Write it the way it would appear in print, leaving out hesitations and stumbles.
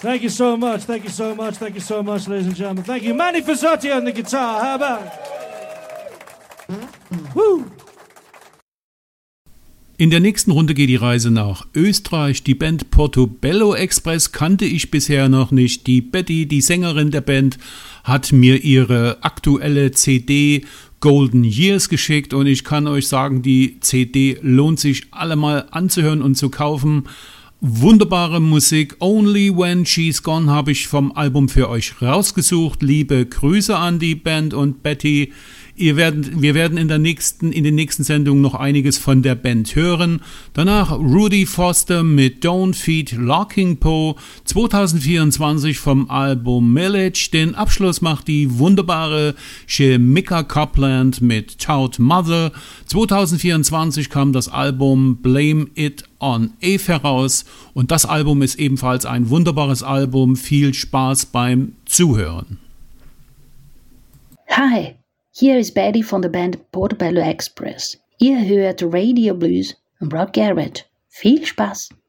Thank you so much, thank you so much, thank you so much, ladies and gentlemen. Thank you. Manny Fazzotti on the guitar. How about it? Woo! In der nächsten Runde geht die Reise nach Österreich. Die Band Portobello Express kannte ich bisher noch nicht. Die Betty, die Sängerin der Band, hat mir ihre aktuelle CD Golden Years geschickt und ich kann euch sagen, die CD lohnt sich allemal anzuhören und zu kaufen. Wunderbare Musik. Only When She's Gone habe ich vom Album für euch rausgesucht. Liebe Grüße an die Band und Betty. Wir werden in den nächsten Sendungen noch einiges von der Band hören. Danach Rudy Foster mit Don't Feed Locking Poe 2024 vom Album Millage. Den Abschluss macht die wunderbare Shemika Copland mit Tout Mother. 2024 kam das Album Blame It on Eve heraus und das Album ist ebenfalls ein wunderbares Album. Viel Spaß beim Zuhören. Hi. Hier ist Betty von der Band Portobello Express. Ihr hört Radio Blues und Rock Garage. Viel Spaß!